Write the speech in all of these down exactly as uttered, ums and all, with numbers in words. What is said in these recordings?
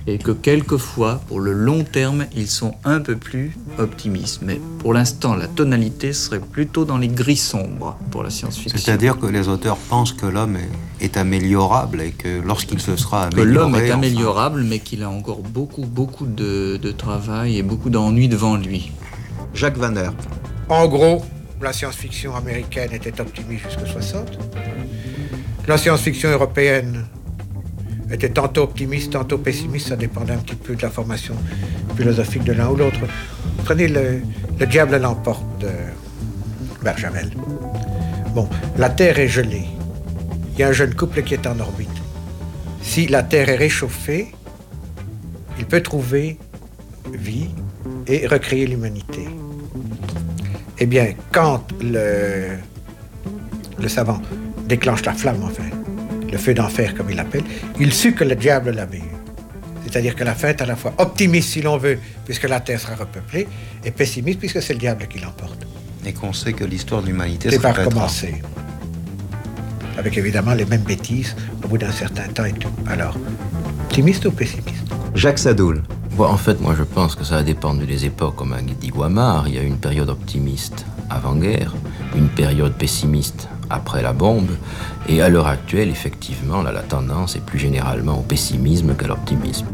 et que quelquefois, pour le long terme, ils sont un peu plus optimistes. Mais pour l'instant, la tonalité serait plutôt dans les gris sombres pour la science-fiction. C'est-à-dire que les auteurs pensent que l'homme est, est améliorable et que lorsqu'il se sera que amélioré... l'homme est enfin... améliorable, mais qu'il a encore beaucoup, beaucoup de, de travail et beaucoup d'ennuis devant lui. Jacques Vanner. En gros, la science-fiction américaine était optimiste jusqu'à soixante. La science-fiction européenne était tantôt optimiste, tantôt pessimiste, ça dépendait un petit peu de la formation philosophique de l'un ou l'autre. Prenez le, le Diable l'emporte de Barjavel. Bon, la Terre est gelée. Il y a un jeune couple qui est en orbite. Si la Terre est réchauffée, il peut trouver vie et recréer l'humanité. Eh bien, quand le, le savant déclenche la flamme, enfin, le feu d'enfer, comme il l'appelle, il sut que le diable l'avait eu. C'est-à-dire que la fin est à la fois optimiste, si l'on veut, puisque la Terre sera repeuplée, et pessimiste, puisque c'est le diable qui l'emporte. Et qu'on sait que l'histoire de l'humanité C'est sera par commencer. Avec évidemment les mêmes bêtises, au bout d'un certain temps et tout. Alors, optimiste ou pessimiste? Jacques Sadoul. Bon, en fait, moi je pense que ça va dépendre des époques, comme a dit Guamard. Il y a une période optimiste avant-guerre, une période pessimiste après la bombe, et à l'heure actuelle, effectivement, là, la tendance est plus généralement au pessimisme qu'à l'optimisme.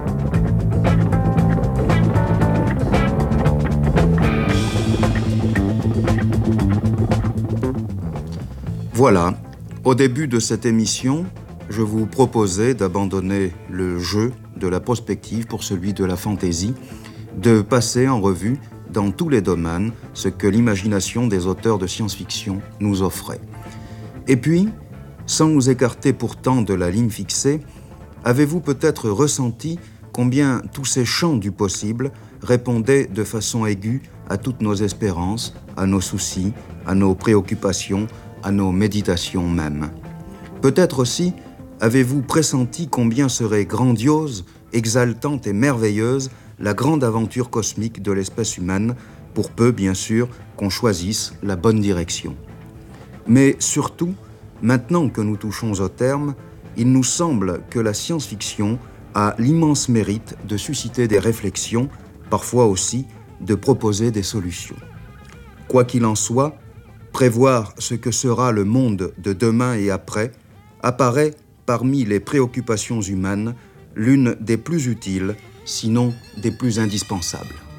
Voilà, au début de cette émission, je vous proposais d'abandonner le jeu de la prospective pour celui de la fantaisie, de passer en revue dans tous les domaines ce que l'imagination des auteurs de science-fiction nous offrait. Et puis, sans nous écarter pourtant de la ligne fixée, avez-vous peut-être ressenti combien tous ces champs du possible répondaient de façon aiguë à toutes nos espérances, à nos soucis, à nos préoccupations, à nos méditations même. Peut-être aussi avez-vous pressenti combien serait grandiose, exaltante et merveilleuse la grande aventure cosmique de l'espèce humaine, pour peu, bien sûr, qu'on choisisse la bonne direction. Mais surtout, maintenant que nous touchons au terme, il nous semble que la science-fiction a l'immense mérite de susciter des réflexions, parfois aussi de proposer des solutions. Quoi qu'il en soit, prévoir ce que sera le monde de demain et après apparaît, parmi les préoccupations humaines, l'une des plus utiles, sinon des plus indispensables.